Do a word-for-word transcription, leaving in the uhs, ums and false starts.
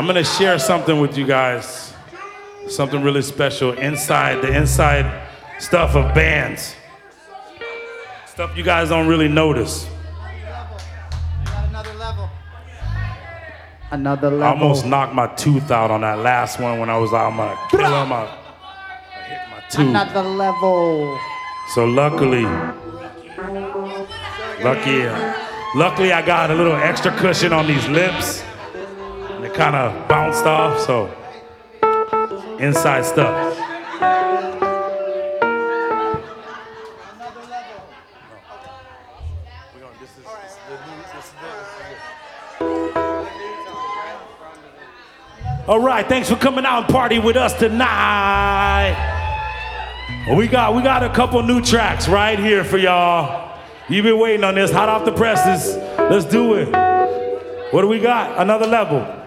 I'm gonna share something with you guys. Something really special inside, the inside stuff of bands. Stuff you guys don't really notice. Another level. Another level. I almost knocked my tooth out on that last one when I was like, I'm gonna kill him. I hit my tooth. Another level. So luckily, lucky, luckily I got a little extra cushion on these lips. And it kind of bounced off, so inside stuff. All right, thanks for coming out and party with us tonight. Well, we got we got a couple new tracks right here for y'all. You've been waiting on this, hot off the presses. Let's do it. What do we got? Another level.